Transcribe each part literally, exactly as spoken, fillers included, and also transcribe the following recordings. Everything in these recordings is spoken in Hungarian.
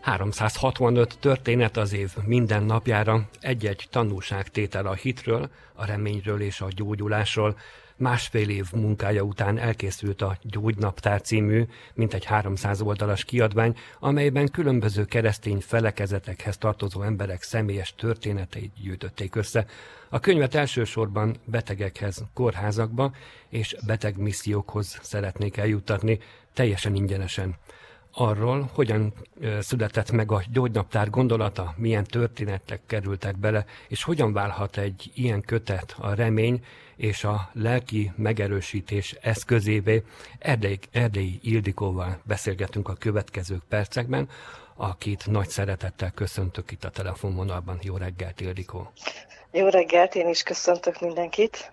háromszázhatvanöt történet az év minden napjára, egy-egy tanúságtétel a hitről, a reményről és a gyógyulásról. Másfél év munkája után elkészült a Gyógynaptár című, mintegy háromszáz oldalas kiadvány, amelyben különböző keresztény felekezetekhez tartozó emberek személyes történeteit gyűjtötték össze. A könyvet elsősorban betegekhez, kórházakba és betegmissziókhoz szeretnék eljuttatni, teljesen ingyenesen. Arról, hogyan született meg a Gyógynaptár gondolata, milyen történetek kerültek bele, és hogyan válhat egy ilyen kötet a remény és a lelki megerősítés eszközévé. Erdei, Erdei Ildikóval beszélgetünk a következő percekben, akit nagy szeretettel köszöntök itt a telefonvonalban. Jó reggelt, Ildikó! Jó reggelt, én is köszöntök mindenkit!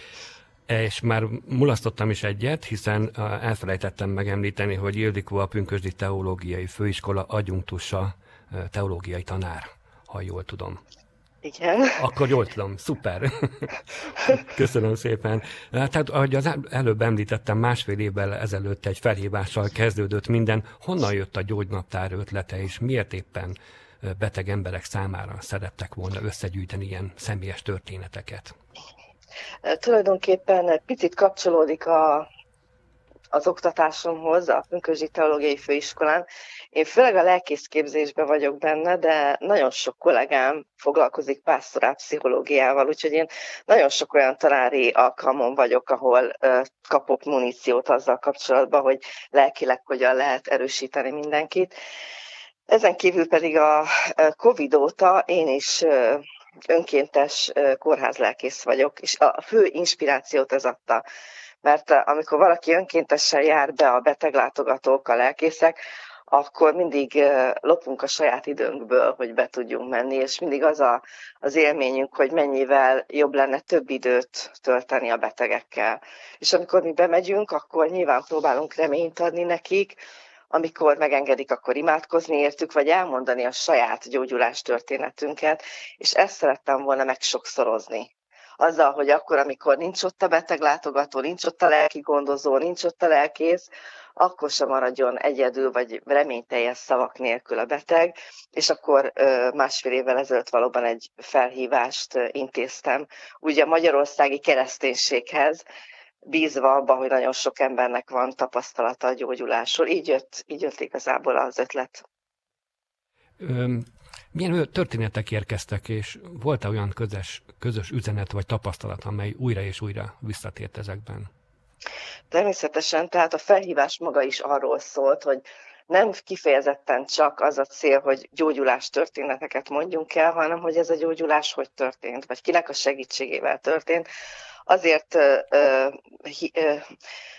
És már mulasztottam is egyet, hiszen elfelejtettem megemlíteni, hogy Ildikó a Pünkösdi Teológiai Főiskola adjunktusa, teológiai tanár, ha jól tudom. Igen. Akkor jól tudom, szuper. Köszönöm szépen. Tehát, ahogy az előbb említettem, másfél évvel ezelőtt egy felhívással kezdődött minden. Honnan jött a Gyógynaptár ötlete, és miért éppen beteg emberek számára szerettek volna összegyűjteni ilyen személyes történeteket? Tulajdonképpen picit kapcsolódik a, az oktatásomhoz, a Pünkösdi Teológiai Főiskolán. Én főleg a lelkészképzésben vagyok benne, de nagyon sok kollégám foglalkozik pásztorálpszichológiával, úgyhogy én nagyon sok olyan tanári alkalmon vagyok, ahol uh, kapok muníciót azzal kapcsolatban, hogy lelkileg hogyan lehet erősíteni mindenkit. Ezen kívül pedig a Covid óta én is uh, önkéntes kórházlelkész vagyok, és a fő inspirációt ez adta. Mert amikor valaki önkéntesen jár be a beteglátogatók, a lelkészek, akkor mindig lopunk a saját időnkből, hogy be tudjunk menni, és mindig az a, az élményünk, hogy mennyivel jobb lenne több időt tölteni a betegekkel. És amikor mi bemegyünk, akkor nyilván próbálunk reményt adni nekik, amikor megengedik, akkor imádkozni értük, vagy elmondani a saját gyógyulás történetünket, és ezt szerettem volna megsokszorozni. Azzal, hogy akkor, amikor nincs ott a beteglátogató, nincs ott a lelki gondozó, nincs ott a lelkész, akkor sem maradjon egyedül, vagy reményteljes szavak nélkül a beteg, és akkor másfél évvel ezelőtt valóban egy felhívást intéztem, ugye a magyarországi kereszténységhez, bízva abban, hogy nagyon sok embernek van tapasztalata a gyógyulásról. Így jött, így jött igazából az ötlet. Milyen történetek érkeztek, és volt-e olyan közös, közös üzenet vagy tapasztalat, amely újra és újra visszatért ezekben? Természetesen, tehát a felhívás maga is arról szólt, hogy nem kifejezetten csak az a cél, hogy gyógyulás történeteket mondjunk el, hanem hogy ez a gyógyulás hogy történt, vagy kinek a segítségével történt. Azért ö, ö,